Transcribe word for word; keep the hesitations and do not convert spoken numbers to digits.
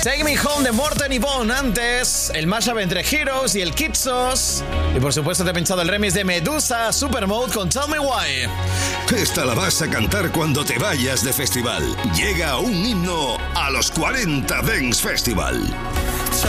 Take Me Home de Morten y Bone. Antes, el mashup entre Heroes y el Kitsos. Y por supuesto te he pinchado el remix de Medusa Supermode con Tell Me Why. Esta la vas a cantar cuando te vayas de festival. Llega un himno a los cuarenta Dance Festival.